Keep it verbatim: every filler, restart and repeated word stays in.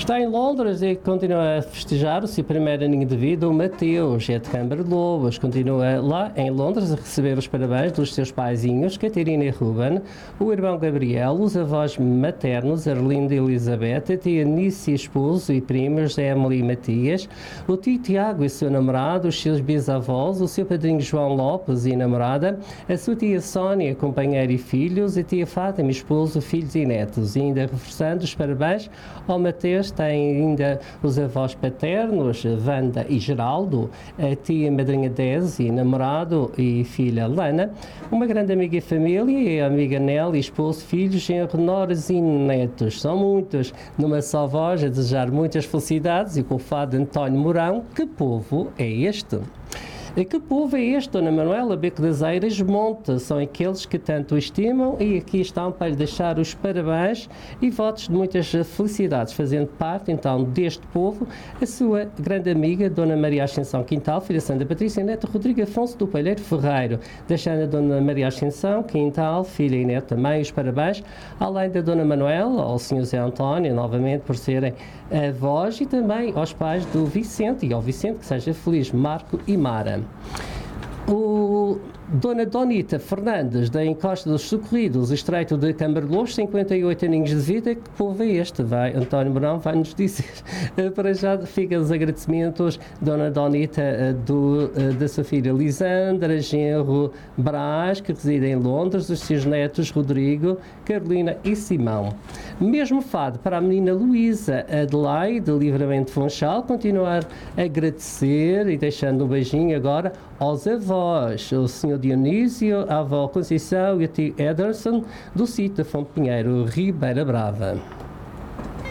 Está em Londres e continua a festejar o seu primeiro aninho de vida. O Mateus é de Câmara de Lobos. Continua lá em Londres a receber os parabéns dos seus paizinhos, Catarina e Ruben, o irmão Gabriel, os avós maternos, Arlinda e Elizabeth, a tia Nícia, esposo e primos, Emily e Matias, o tio Tiago e seu namorado, os seus bisavós, o seu padrinho João Lopes e namorada, a sua tia Sónia, companheira e filhos, a tia Fátima, esposo, filhos e netos. E ainda reforçando os parabéns ao Mateus, tem ainda os avós paternos, Wanda e Geraldo, a tia madrinha Desi, namorado e filha Lana, uma grande amiga e família, a amiga Nelly, esposo, filhos, genro, noras e netos. São muitos, numa só voz, a desejar muitas felicidades e com o fado de António Mourão. Que povo é este? E que povo é este, Dona Manuela Beco das Eiras Monte? São aqueles que tanto o estimam e aqui estão para lhe deixar os parabéns e votos de muitas felicidades, fazendo parte então deste povo a sua grande amiga Dona Maria Ascensão Quintal, filha Santa Patrícia e neta Rodrigo Afonso do Palheiro Ferreiro, deixando a Dona Maria Ascensão Quintal, filha e neta também os parabéns, além da Dona Manuela, ao senhor Zé António, novamente por serem avós, e também aos pais do Vicente e ao Vicente, que seja feliz, Marco e Mara. O Dona Donita Fernandes, da Encosta dos Socorridos, Estreito de Câmara de Lobos, cinquenta e oito aninhos de vida. Que povo é este? Vai, António Mourão vai nos dizer. Para já fica os agradecimentos, Dona Donita, do, da sua filha Lisandra, genro Brás, que reside em Londres, os seus netos Rodrigo, Carolina e Simão. Mesmo fado para a menina Luísa Adelaide, de Livramento de Funchal, continuar a agradecer e deixando um beijinho agora aos avós, o senhor Dionísio, a avó Conceição e o tio Ederson, do sítio da Fonte Pinheiro, Ribeira Brava.